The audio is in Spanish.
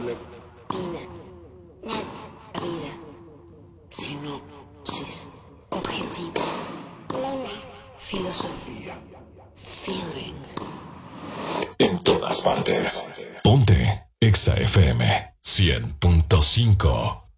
La vida. Sinopsis. Objetivo. Lema. Filosofía. Feeling. En todas partes. Ponte Exa FM 100.5.